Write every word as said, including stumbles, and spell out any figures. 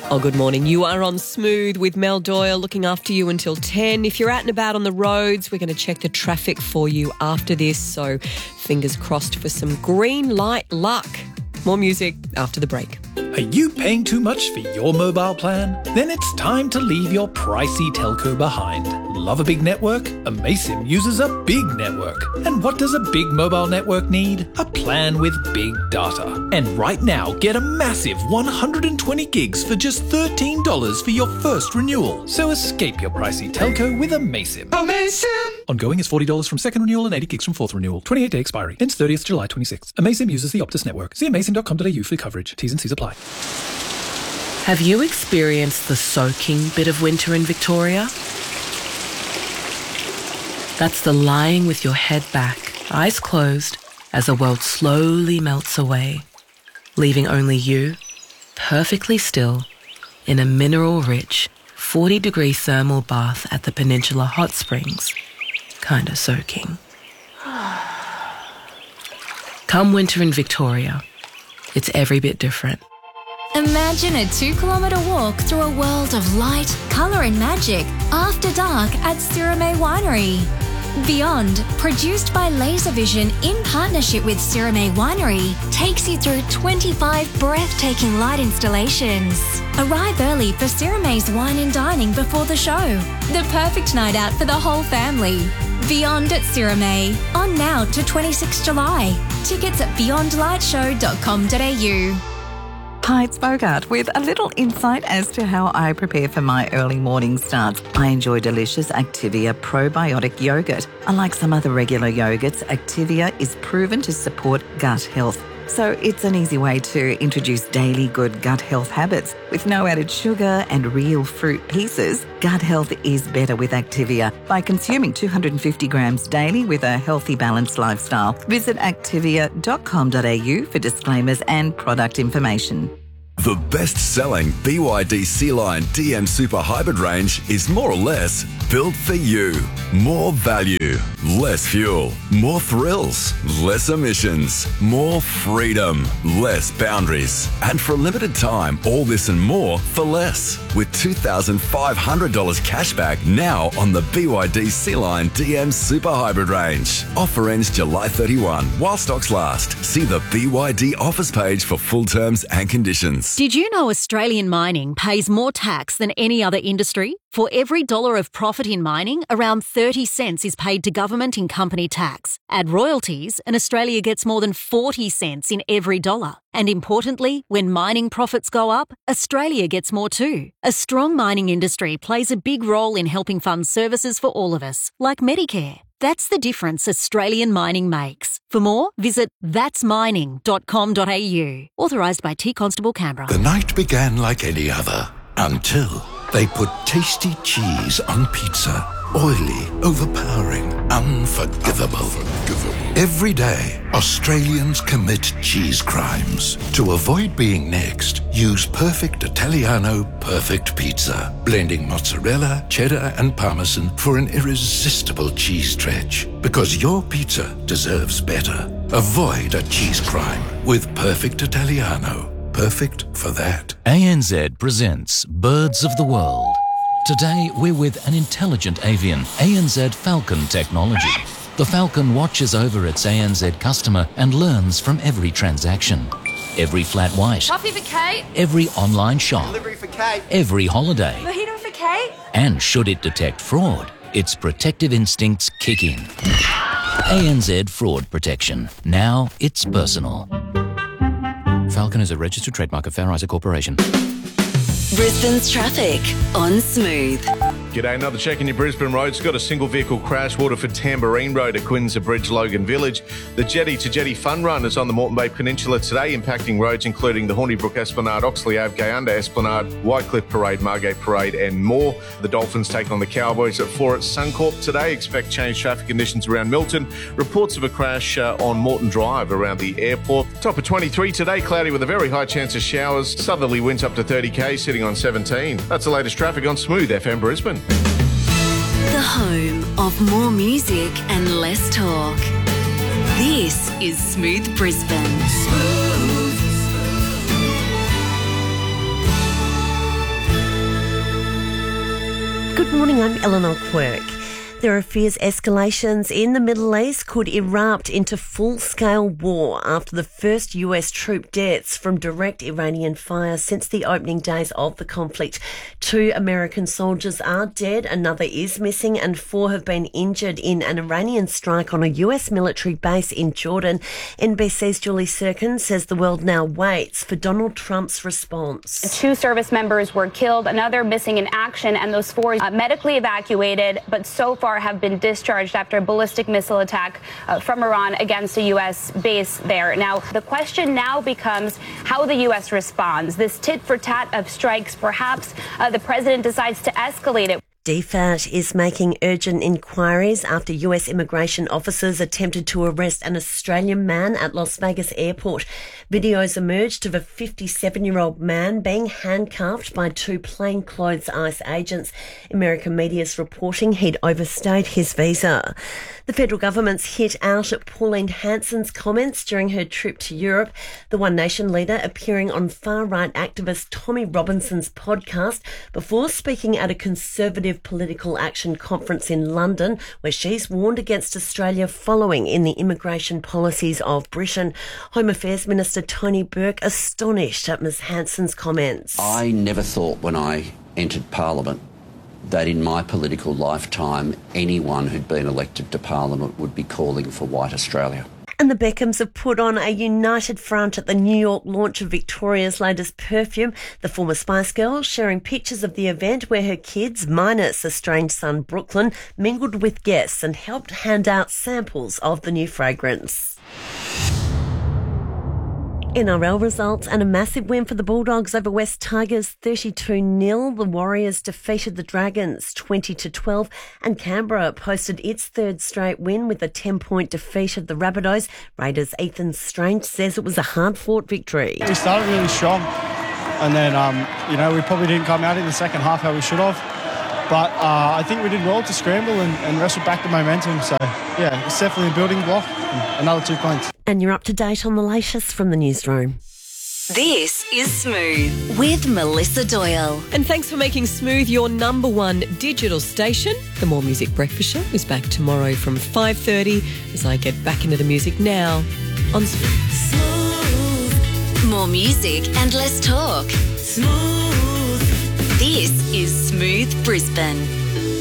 Oh, good morning. You are on Smooth with Mel Doyle, looking after you until ten. If you're out and about on the roads, we're going to check the traffic for you after this. So fingers crossed for some green light luck. More music after the break. Are you paying too much for your mobile plan? Then it's time to leave your pricey telco behind. Love a big network? Amaysim uses a big network. And what does a big mobile network need? A plan with big data. And right now, get a massive one hundred twenty gigs for just thirteen dollars for your first renewal. So escape your pricey telco with Amaysim. Amaysim! Ongoing is forty dollars from second renewal and eighty gigs from fourth renewal. twenty-eight day expiry. Ends thirtieth July twenty-sixth. Amaysim uses the Optus network. See amaysim dot com dot a u for coverage. T's and C's apply. Have you experienced the soaking bit of winter in Victoria? That's the lying with your head back, eyes closed, as the world slowly melts away, leaving only you, perfectly still, in a mineral-rich, forty-degree thermal bath at the Peninsula Hot Springs, kinda soaking. Come winter in Victoria, it's every bit different. Imagine a two-kilometre walk through a world of light, colour and magic after dark at Sirame Winery. Beyond, produced by Laservision in partnership with Sirame Winery, takes you through twenty-five breathtaking light installations. Arrive early for Sirame's wine and dining before the show. The perfect night out for the whole family. Beyond at Sirame, on now to twenty-sixth July. Tickets at beyond light show dot com dot a u. Hi, it's Bogart with a little insight as to how I prepare for my early morning starts. I enjoy delicious Activia probiotic yogurt. Unlike some other regular yogurts, Activia is proven to support gut health. So it's an easy way to introduce daily good gut health habits. With no added sugar and real fruit pieces, gut health is better with Activia by consuming two hundred fifty grams daily with a healthy, balanced lifestyle. Visit activia dot com dot a u for disclaimers and product information. The best-selling B Y D C-Line D M Super Hybrid range is more or less built for you. More value, less fuel, more thrills, less emissions, more freedom, less boundaries. And for a limited time, all this and more for less. With two thousand five hundred dollars cashback now on the B Y D C-Line D M Super Hybrid range. Offer ends July thirty-first while stocks last. See the B Y D offers page for full terms and conditions. Did you know Australian mining pays more tax than any other industry? For every dollar of profit in mining, around thirty cents is paid to government in company tax. Add royalties, and Australia gets more than forty cents in every dollar. And importantly, when mining profits go up, Australia gets more too. A strong mining industry plays a big role in helping fund services for all of us, like Medicare. That's the difference Australian mining makes. For more, visit thats mining dot com dot a u. Authorised by T Constable Canberra. The night began like any other until they put tasty cheese on pizza. Oily, overpowering, unforgivable. unforgivable. Every day, Australians commit cheese crimes. To avoid being next, use Perfect Italiano Perfect Pizza, blending mozzarella, cheddar and parmesan for an irresistible cheese stretch. Because your pizza deserves better. Avoid a cheese crime with Perfect Italiano. Perfect for that. A N Z presents Birds of the World. Today, we're with an intelligent avian, A N Z Falcon technology. The Falcon watches over its A N Z customer and learns from every transaction. Every flat white. Coffee for Kate. Every online shop. Delivery for Kate. Every holiday. Mojito for Kate. And should it detect fraud, its protective instincts kick in. A N Z Fraud Protection. Now it's personal. Falcon is a registered trademark of Fair Isaac Corporation. Brisbane's traffic on Smooth. G'day, another check in your Brisbane roads. Got a single vehicle crash, Waterford Tamborine Road at Quinza Bridge, Logan Village. The Jetty to Jetty Fun Run is on the Moreton Bay Peninsula today, impacting roads including the Hornibrook Esplanade, Oxley Ave, Gayunda Esplanade, Whitecliff Parade, Margate Parade and more. The Dolphins take on the Cowboys at four at Suncorp today. Expect changed traffic conditions around Milton. Reports of a crash uh, on Moreton Drive around the airport. Top of twenty-three today, cloudy with a very high chance of showers. Southerly winds up to thirty k, sitting on seventeen. That's the latest traffic on Smooth F M Brisbane. The home of more music and less talk. This is Smooth Brisbane. Smooth. Good morning, I'm Eleanor Quirk. There are fears escalations in the Middle East could erupt into full-scale war after the first U S troop deaths from direct Iranian fire since the opening days of the conflict. Two American soldiers are dead, another is missing, and four have been injured in an Iranian strike on a U S military base in Jordan. N B C's Julie Sirkin says the world now waits for Donald Trump's response. Two service members were killed, another missing in action, and those four uh, medically evacuated, but so far have been discharged after a ballistic missile attack uh, from Iran against a U S base there. Now, the question now becomes how the U S responds. This tit-for-tat of strikes, perhaps uh, the president decides to escalate it. D F A T is making urgent inquiries after U S immigration officers attempted to arrest an Australian man at Las Vegas airport. Videos emerged of a fifty-seven-year-old man being handcuffed by two plainclothes ICE agents. American media is reporting he'd overstayed his visa. The federal government's hit out at Pauline Hanson's comments during her trip to Europe. The One Nation leader appearing on far-right activist Tommy Robinson's podcast before speaking at a Conservative Political Action Conference in London, where she's warned against Australia following in the immigration policies of Britain. Home Affairs Minister Tony Burke astonished at Ms Hanson's comments. I never thought when I entered Parliament that in my political lifetime anyone who'd been elected to Parliament would be calling for white Australia. And the Beckhams have put on a united front at the New York launch of Victoria's latest perfume. The former Spice Girls sharing pictures of the event where her kids, minus estranged son Brooklyn, mingled with guests and helped hand out samples of the new fragrance. N R L results and a massive win for the Bulldogs over West Tigers thirty-two nil. The Warriors defeated the Dragons twenty to twelve, and Canberra posted its third straight win with a ten-point defeat of the Rabbitohs. Raiders' Ethan Strange says it was a hard-fought victory. We started really strong, and then um, you know we probably didn't come out in the second half how we should have. But uh, I think we did well to scramble and, and wrestle back the momentum. So, yeah, it's definitely a building block. Another two points. And you're up to date on the latest from the newsroom. This is Smooth with Melissa Doyle. And thanks for making Smooth your number one digital station. The More Music Breakfast Show is back tomorrow from five thirty as I get back into the music now on Smooth. Smooth. More music and less talk. Smooth. This is Smooth Brisbane.